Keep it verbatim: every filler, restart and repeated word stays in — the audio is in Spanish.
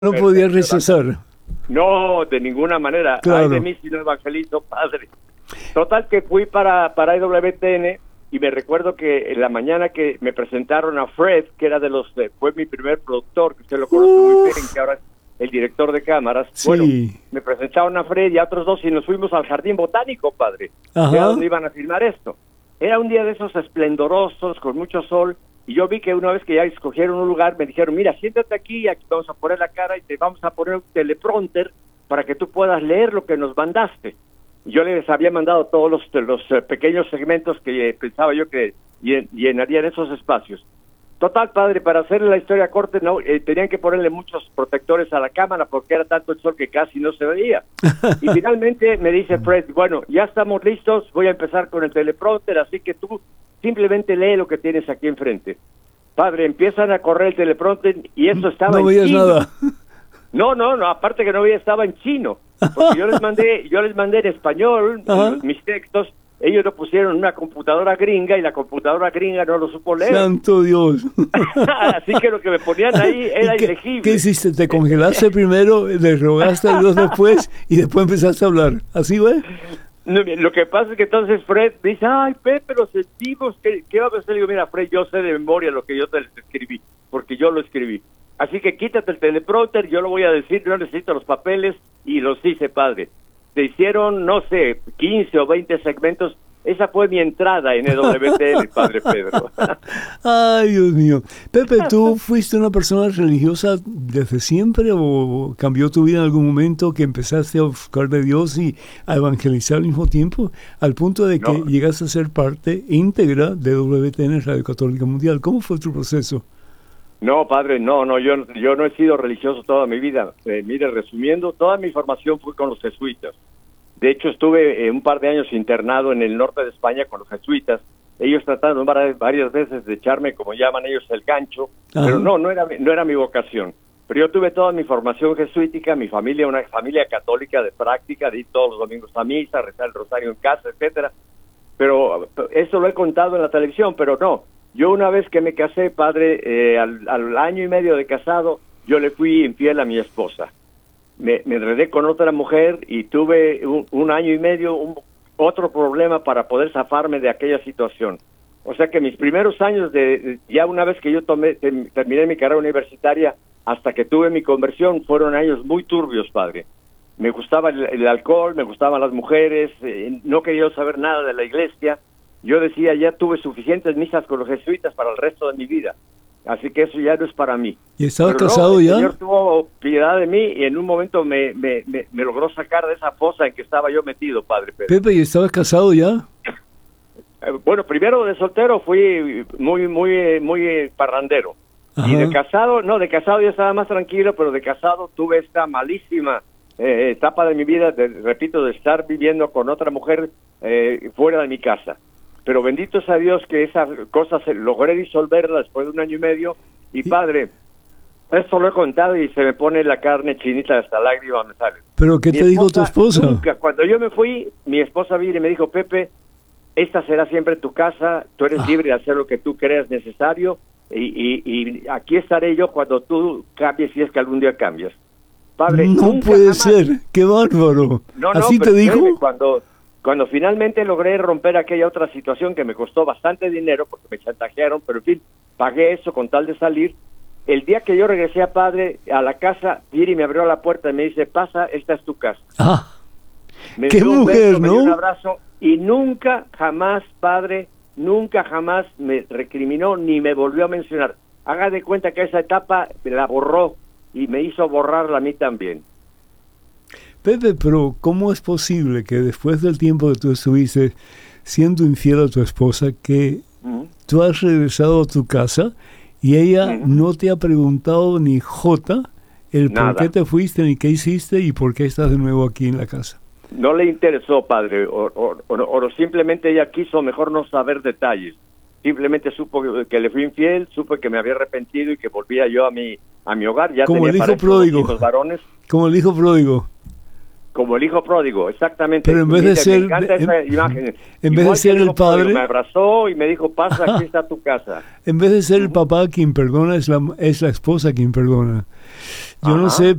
No podía rechazar. No, de ninguna manera. Claro. Ay de mí si no evangelizo, padre. Total que fui para, para I W T N y me recuerdo que en la mañana que me presentaron a Fred, que era de los, fue mi primer productor, que usted lo conoce uh. muy bien, que ahora es el director de cámaras. Sí. Bueno, me presentaron a Fred y a otros dos y nos fuimos al Jardín Botánico, padre. Ajá. Era donde iban a filmar esto. Era un día de esos esplendorosos, con mucho sol, y yo vi que una vez que ya escogieron un lugar, me dijeron, mira, siéntate aquí, aquí vamos a poner la cara y te vamos a poner un teleprompter para que tú puedas leer lo que nos mandaste. Yo les había mandado todos los, los uh, pequeños segmentos que eh, pensaba yo que llen, llenarían esos espacios. Total, padre, para hacerle la historia corta, no, eh, tenían que ponerle muchos protectores a la cámara porque era tanto el sol que casi no se veía. Y finalmente me dice Fred, bueno, ya estamos listos, voy a empezar con el teleprompter, así que tú simplemente lee lo que tienes aquí enfrente. Padre, empiezan a correr el teleprompter y eso estaba no en veías chino. Nada. No, no, no, aparte que no veía, estaba en chino. Porque yo les mandé, yo les mandé en español los, mis textos, ellos lo pusieron en una computadora gringa y la computadora gringa no lo supo leer. ¡Santo Dios! Así que lo que me ponían ahí era qué, ilegible. ¿Qué hiciste? ¿Te congelaste primero, le rogaste a Dios después y después empezaste a hablar? ¿Así fue? No, lo que pasa es que entonces Fred dice, ay, Pepe, lo sentimos, ¿qué, qué va a hacer? Le digo, mira, Fred, yo sé de memoria lo que yo te escribí, porque yo lo escribí. Así que quítate el teleprompter, yo lo voy a decir, no necesito los papeles, y los hice, padre. Se hicieron, no sé, quince o veinte segmentos. Esa fue mi entrada en E W T N, padre Pedro. Ay, Dios mío. Pepe, ¿tú fuiste una persona religiosa desde siempre o cambió tu vida en algún momento que empezaste a buscar de Dios y a evangelizar al mismo tiempo? Al punto de que no. llegaste a ser parte íntegra de E W T N, Radio Católica Mundial. ¿Cómo fue tu proceso? No, padre, no, no, yo, yo no he sido religioso toda mi vida. Eh, mire, resumiendo, toda mi formación fue con los jesuitas. De hecho, estuve eh, un par de años internado en el norte de España con los jesuitas. Ellos trataron varias, varias veces de echarme, como llaman ellos, el gancho, Ajá. pero no, no era, no era mi vocación. Pero yo tuve toda mi formación jesuítica, mi familia, una familia católica de práctica, de ir todos los domingos a misa, rezar el rosario en casa, etcétera. Pero eso lo he contado en la televisión, pero no. Yo una vez que me casé, padre, eh, al, al año y medio de casado, yo le fui infiel a mi esposa. Me, me enredé con otra mujer y tuve un, un año y medio un, otro problema para poder zafarme de aquella situación. O sea que mis primeros años, de, de ya una vez que yo tomé, te, terminé mi carrera universitaria, hasta que tuve mi conversión, fueron años muy turbios, padre. Me gustaba el, el alcohol, me gustaban las mujeres, eh, no quería saber nada de la iglesia. Yo decía, ya tuve suficientes misas con los jesuitas para el resto de mi vida. Así que eso ya no es para mí. ¿Y estabas casado no, ya? El Señor tuvo piedad de mí y en un momento me, me, me, me logró sacar de esa fosa en que estaba yo metido, padre Pedro. Pepe, ¿y estabas casado ya? Eh, bueno, primero de soltero fui muy, muy, muy parrandero. Ajá. Y de casado, no, de casado ya estaba más tranquilo, pero de casado tuve esta malísima eh, etapa de mi vida, de, repito, de estar viviendo con otra mujer eh, fuera de mi casa. Pero bendito sea Dios que esas cosas logré disolverla después de un año y medio. Y padre, esto lo he contado y se me pone la carne chinita, hasta lágrimas me salen. ¿Pero qué mi te dijo tu esposa? Nunca, cuando yo me fui, mi esposa vino y me dijo, Pepe, esta será siempre tu casa, tú eres ah. libre de hacer lo que tú creas necesario y, y, y aquí estaré yo cuando tú cambies, si es que algún día cambias. Padre, no puede jamás... ser, qué bárbaro. No, ¿Así no, te dijo? Créeme, cuando... Cuando finalmente logré romper aquella otra situación que me costó bastante dinero, porque me chantajearon, pero en fin, pagué eso con tal de salir. El día que yo regresé a padre, a la casa, Viri me abrió la puerta y me dice, pasa, esta es tu casa. Ah, me qué dio un mujer, beso, ¿no? Me dio un abrazo, y nunca, jamás, padre, nunca, jamás me recriminó ni me volvió a mencionar. Haga de cuenta que esa etapa la borró y me hizo borrarla a mí también. Pepe, pero ¿cómo es posible que después del tiempo que tú estuviste siendo infiel a tu esposa, que uh-huh. tú has regresado a tu casa y ella uh-huh. no te ha preguntado ni jota el Nada. por qué te fuiste, ni qué hiciste y por qué estás de nuevo aquí en la casa? No le interesó, padre, o, o, o, o simplemente ella quiso mejor no saber detalles. Simplemente supo que, que le fui infiel, supo que me había arrepentido y que volvía yo a mi, a mi hogar. Ya Como tenía el hijo pródigo. Varones. Como el hijo pródigo. como el hijo pródigo, exactamente. Pero en vez de ser, me encanta esa en, imagen. En vez de ser el, el padre, pródigo, me abrazó y me dijo, pasa, aquí está tu casa. En vez de ser el papá quien perdona, es la, es la esposa quien perdona. Yo Ajá. no sé,